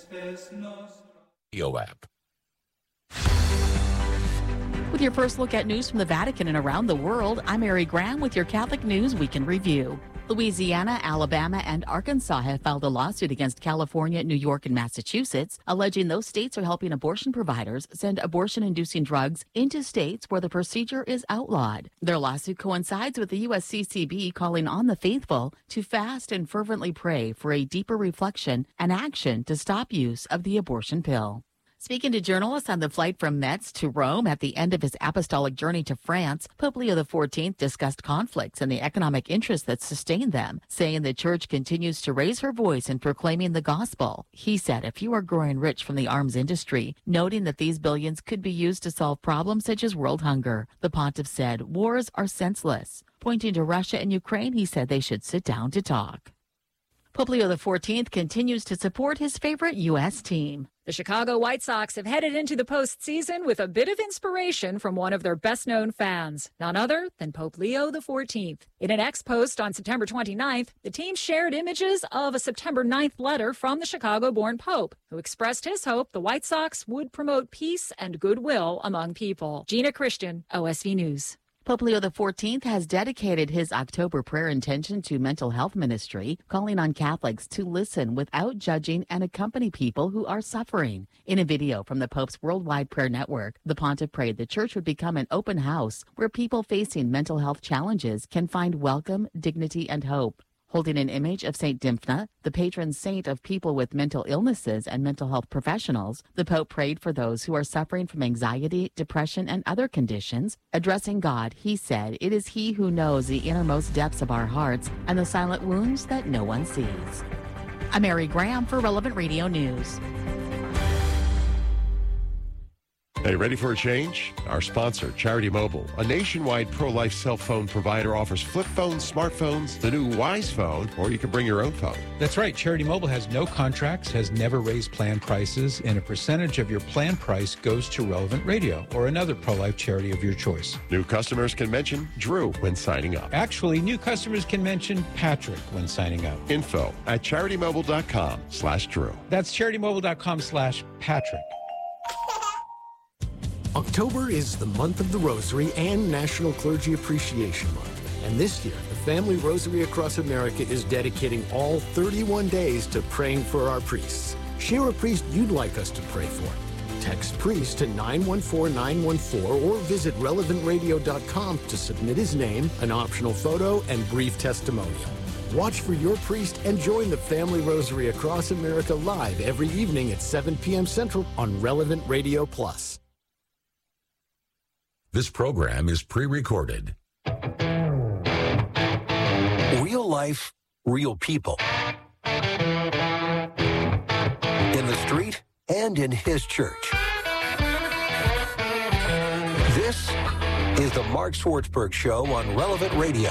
app. With your first look at news from the Vatican and around the world, I'm Mary Graham with your Catholic News Week in Review. Louisiana, Alabama, and Arkansas have filed a lawsuit against California, New York, and Massachusetts, alleging those states are helping abortion providers send abortion-inducing drugs into states where the procedure is outlawed. Their lawsuit coincides with the USCCB calling on the faithful to fast and fervently pray for a deeper reflection and action to stop use of the abortion pill. Speaking to journalists on the flight from Metz to Rome at the end of his apostolic journey to France, Pope Leo XIV discussed conflicts and the economic interests that sustain them, saying the church continues to raise her voice in proclaiming the gospel. He said a few are growing rich from the arms industry, noting that these billions could be used to solve problems such as world hunger. The pontiff said wars are senseless. Pointing to Russia and Ukraine, he said they should sit down to talk. Pope Leo XIV continues to support his favorite U.S. team. The Chicago White Sox have headed into the postseason with a bit of inspiration from one of their best-known fans, none other than Pope Leo XIV. In an X-post on September 29th, the team shared images of a September 9th letter from the Chicago-born Pope, who expressed his hope the White Sox would promote peace and goodwill among people. Gina Christian, OSV News. Pope Leo XIV has dedicated his October prayer intention to mental health ministry, calling on Catholics to listen without judging and accompany people who are suffering. In a video from the Pope's Worldwide Prayer Network, the pontiff prayed the church would become an open house where people facing mental health challenges can find welcome, dignity, and hope. Holding an image of St. Dymphna, the patron saint of people with mental illnesses and mental health professionals, the Pope prayed for those who are suffering from anxiety, depression, and other conditions. Addressing God, he said, "It is He who knows the innermost depths of our hearts and the silent wounds that no one sees." I'm Mary Graham for Relevant Radio News. Hey, ready for a change? Our sponsor, Charity Mobile, a nationwide pro-life cell phone provider, offers flip phones, smartphones, the new Wise phone, or you can bring your own phone. That's right. Charity Mobile has no contracts, has never raised plan prices, and a percentage of your plan price goes to Relevant Radio or another pro-life charity of your choice. New customers can mention Drew when signing up. Actually, new customers can mention Patrick when signing up. Info at CharityMobile.com/Drew. That's CharityMobile.com/Patrick. October is the month of the Rosary and National Clergy Appreciation Month. And this year, the Family Rosary Across America is dedicating all 31 days to praying for our priests. Share a priest you'd like us to pray for. Text priest to 914-914 or visit relevantradio.com to submit his name, an optional photo, and brief testimonial. Watch for your priest and join the Family Rosary Across America live every evening at 7 p.m. Central on Relevant Radio Plus. This program is pre-recorded. Real life, real people. In the street and in his church. This is the Mark Swartzberg Show on Relevant Radio.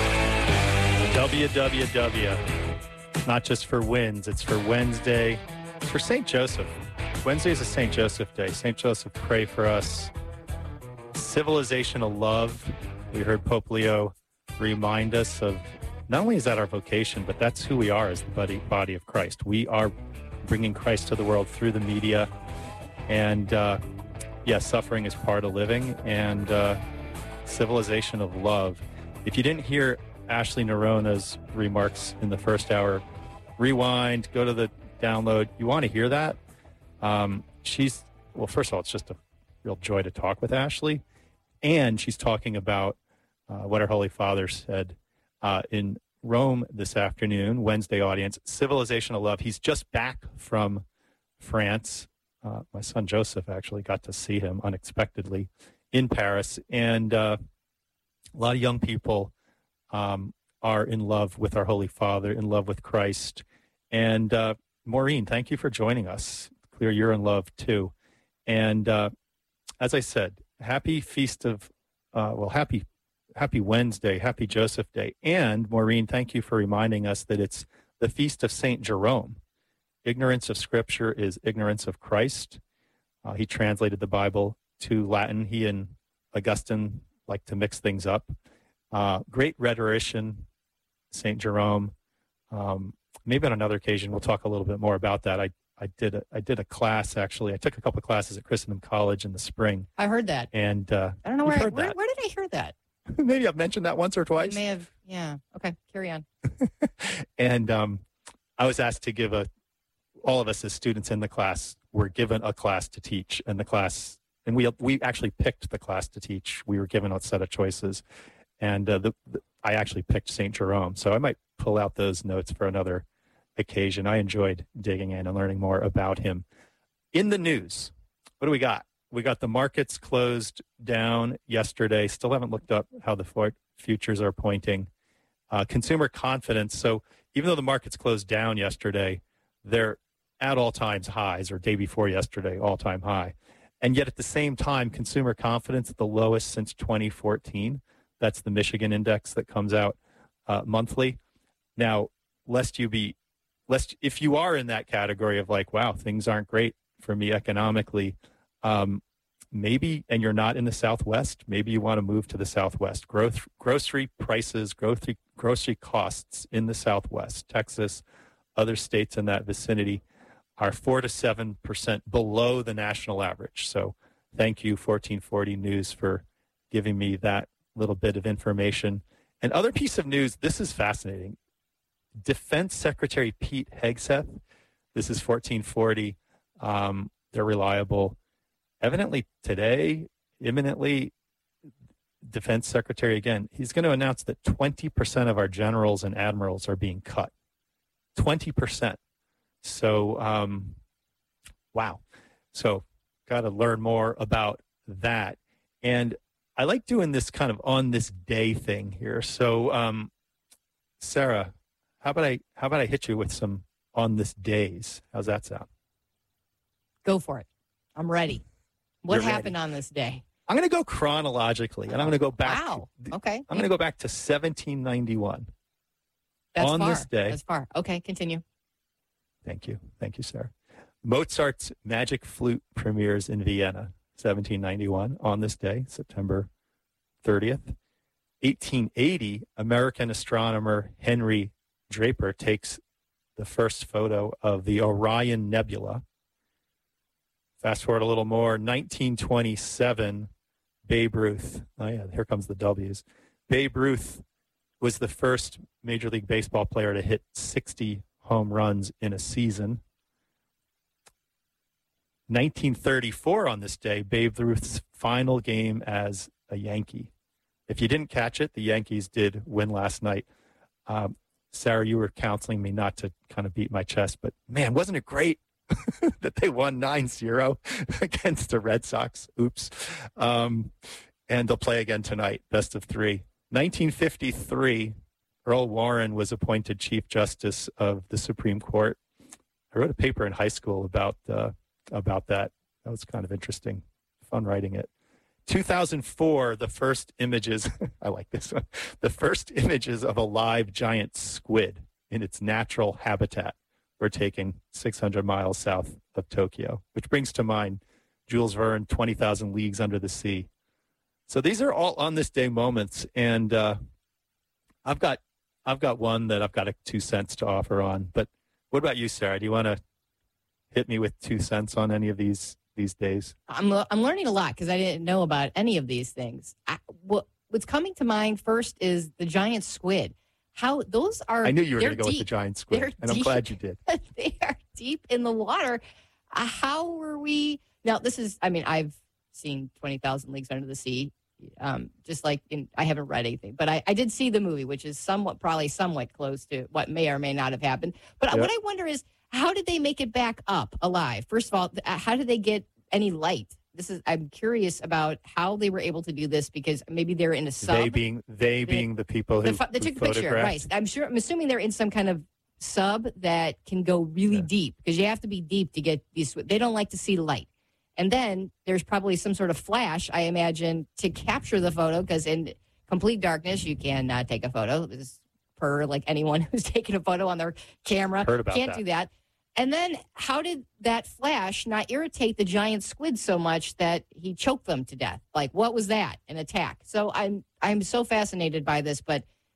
WWW. Not just for wins, it's for Wednesday. It's for St. Joseph. Wednesday is a St. Joseph Day. St. Joseph, pray for us. Civilizational love. We heard Pope Leo remind us of, not only is that our vocation, but that's who we are as the body of Christ. We are bringing Christ to the world through the media. And yes, suffering is part of living, and civilization of love. If you didn't hear Ashley Nerona's remarks in the first hour, rewind, go to the download. You want to hear that? Well, first of all, it's just a real joy to talk with Ashley. And she's talking about what our Holy Father said in Rome this afternoon, Wednesday audience, civilization of love. He's just back from France. My son Joseph actually got to see him unexpectedly in Paris. And a lot of young people are in love with our Holy Father, in love with Christ. And Maureen, thank you for joining us. Clear you're in love too. And as I said, happy feast of, happy Wednesday, happy Joseph Day. And Maureen, thank you for reminding us that it's the feast of St. Jerome. Ignorance of Scripture is ignorance of Christ. He translated the Bible to Latin. He and Augustine like to mix things up. Great rhetorician, St. Jerome. Maybe on another occasion we'll talk a little bit more about that. I did a class, actually. I took a couple of classes at Christendom College in the spring. I heard that. And I don't know where did I hear that? Maybe I've mentioned that once or twice. You may have. Yeah. Okay. Carry on. And I was asked to give all of us as students in the class were given a class to teach, and we actually picked the class to teach. We were given a set of choices, and I actually picked St. Jerome. So I might pull out those notes for another occasion. I enjoyed digging in and learning more about him. In the news, what do we got? We got the markets closed down yesterday. Still haven't looked up how the futures are pointing. Consumer confidence. So even though the markets closed down yesterday, they're at all-time highs, or day before yesterday, all-time high. And yet at the same time, consumer confidence at the lowest since 2014. That's the Michigan index that comes out monthly. Now, if you are in that category of like, wow, things aren't great for me economically, maybe, and you're not in the Southwest, maybe you want to move to the Southwest. Grocery prices, grocery costs in the Southwest, Texas, other states in that vicinity, are 4 to 7% below the national average. So thank you, 1440 News, for giving me that little bit of information. And other piece of news, this is fascinating. Defense Secretary Pete Hegseth, this is 1440, they're reliable. Evidently today, imminently, Defense Secretary, again, he's going to announce that 20% of our generals and admirals are being cut. 20%. So, wow. So, got to learn more about that. And I like doing this kind of on this day thing here. So, Sarah, how about I hit you with some on this days? How's that sound? Go for it. I'm ready. What happened on this day? I'm going to go chronologically, and I'm going to go back. Wow. Okay. I'm going to go back to 1791. That's on far. This day. That's far. Okay, continue. Thank you, Sarah. Mozart's Magic Flute premieres in Vienna, 1791. On this day, September 30th, 1880, American astronomer Henry Draper takes the first photo of the Orion Nebula. Fast forward a little more, 1927, Babe Ruth. Oh, yeah, here comes the W's. Babe Ruth was the first Major League Baseball player to hit 60 home runs in a season. 1934, on this day, Babe Ruth's final game as a Yankee. If you didn't catch it, the Yankees did win last night. Sarah, you were counseling me not to kind of beat my chest, but man, wasn't it great that they won 9-0 against the Red Sox? Oops. And they'll play again tonight, best of 3. 1953, Earl Warren was appointed Chief Justice of the Supreme Court. I wrote a paper in high school about that. That was kind of interesting. Fun writing it. 2004, the first images, I like this one, the first images of a live giant squid in its natural habitat were taken 600 miles south of Tokyo, which brings to mind Jules Verne, 20,000 Leagues Under the Sea. So these are all on this day moments, and I've got one that I've got 2 cents to offer on. But what about you, Sarah? Do you want to hit me with 2 cents on any of these days? I'm learning a lot because I didn't know about any of these things. What's coming to mind first is the giant squid. How those are. I knew you were going to go with the giant squid, and I'm glad you did. They are deep in the water. How were we? Now, this is, I've seen 20,000 Leagues Under the Sea. Just like I haven't read anything, but I did see the movie, which is somewhat close to what may or may not have happened. But what I wonder is, how did they make it back up alive? First of all, how did they get any light? I'm curious about how they were able to do this, because maybe they're in a sub. They being the people who took the picture, right? I'm assuming they're in some kind of sub that can go really deep, because you have to be deep to get these. They don't like to see light. And then there's probably some sort of flash, I imagine, to capture the photo, because in complete darkness, you cannot take a photo. This per like anyone who's taken a photo on their camera can't do that. And then how did that flash not irritate the giant squid so much that he choked them to death? Like, what was that? An attack? So I'm so fascinated by this, but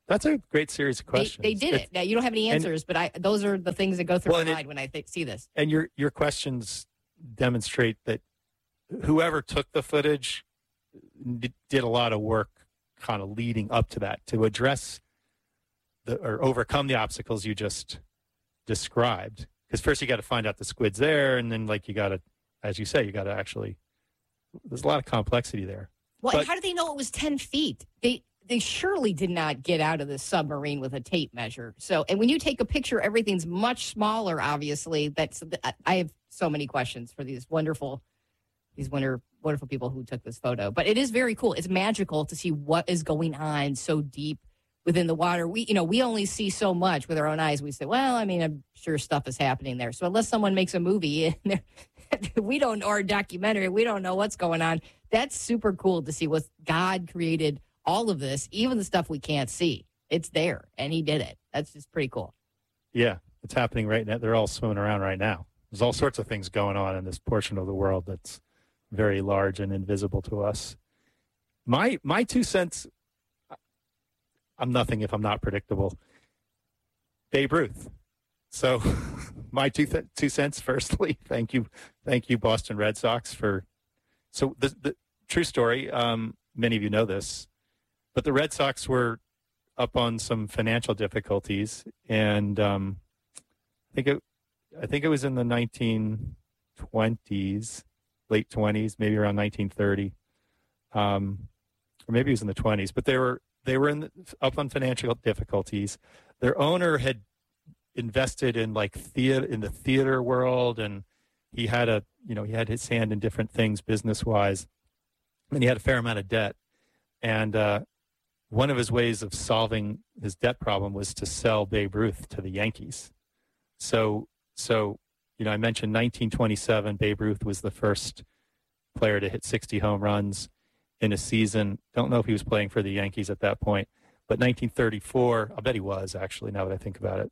That's a great series of questions. They did it. Now, you don't have any answers, but those are the things that go through my mind when I see this. And your questions demonstrate that whoever took the footage did a lot of work kind of leading up to that to address or overcome the obstacles you just described. Because first you got to find out the squid's there, and then you got to, as you say, you got to actually, there's a lot of complexity there. Well, and how do they know it was 10 feet? They surely did not get out of the submarine with a tape measure. So, and when you take a picture, everything's much smaller, obviously. I have so many questions for these wonderful people who took this photo. But it is very cool. It's magical to see what is going on so deep within the water. We only see so much with our own eyes. We say, well, I mean, I'm sure stuff is happening there. So unless someone makes a movie or a documentary, we don't know what's going on. That's super cool to see what God created. All of this, even the stuff we can't see, it's there, and he did it. That's just pretty cool. Yeah, it's happening right now. They're all swimming around right now. There's all sorts of things going on in this portion of the world that's very large and invisible to us. My 2 cents, I'm nothing if I'm not predictable. Babe Ruth. So my 2 cents, firstly, thank you, Boston Red Sox, so the true story, many of you know this, but the Red Sox were up on some financial difficulties, and I think it was in the 1920s, late 20s, maybe around 1930, or maybe it was in the 20s. But they were up on financial difficulties. Their owner had invested in in the theater world, and he had his hand in different things business wise, and he had a fair amount of debt, and one of his ways of solving his debt problem was to sell Babe Ruth to the Yankees. So I mentioned 1927, Babe Ruth was the first player to hit 60 home runs in a season. Don't know if he was playing for the Yankees at that point, but 1934, I bet he was actually, now that I think about it.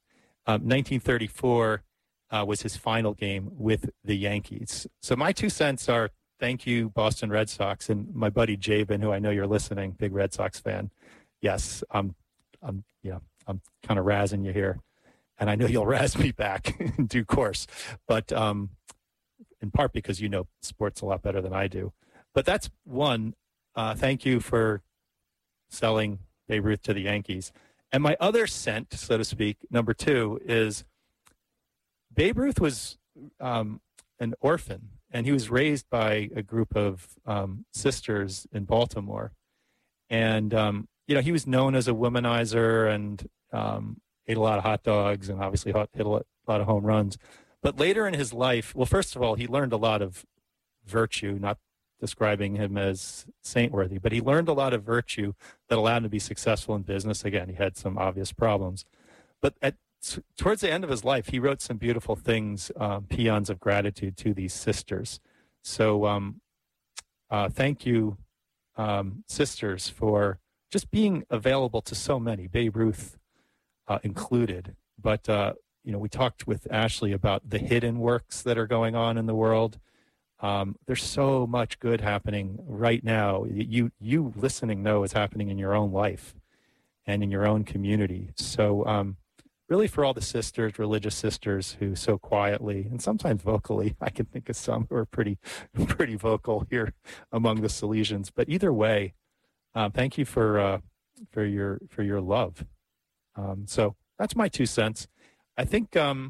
1934 was his final game with the Yankees. So my 2 cents are, thank you, Boston Red Sox, and my buddy Jabin, who I know you're listening, big Red Sox fan. Yes, I'm kind of razzing you here, and I know you'll razz me back in due course, but in part because you know sports a lot better than I do. But that's one. Thank you for selling Babe Ruth to the Yankees. And my other cent, so to speak, number 2, is Babe Ruth was an orphan, and he was raised by a group of sisters in Baltimore. And, he was known as a womanizer and ate a lot of hot dogs and obviously hit a lot of home runs. But later in his life, well, first of all, he learned a lot of virtue, not describing him as saint-worthy, but he learned a lot of virtue that allowed him to be successful in business. Again, he had some obvious problems. But towards the end of his life, he wrote some beautiful things, paeans of gratitude to these sisters. So thank you, sisters, for just being available to so many, Babe Ruth included. But, we talked with Ashley about the hidden works that are going on in the world. There's so much good happening right now. You listening know is happening in your own life and in your own community. So really for all the sisters, religious sisters who so quietly and sometimes vocally, I can think of some who are pretty vocal here among the Salesians. But either way, thank you for your love. So that's my 2 cents. I think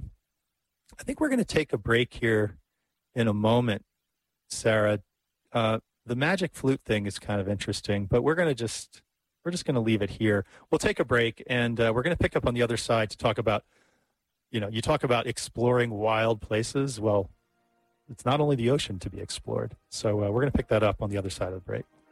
we're going to take a break here in a moment, Sarah. The magic flute thing is kind of interesting, but we're just going to leave it here. We'll take a break, and we're going to pick up on the other side to talk about, you talk about exploring wild places. Well, it's not only the ocean to be explored. So we're going to pick that up on the other side of the break.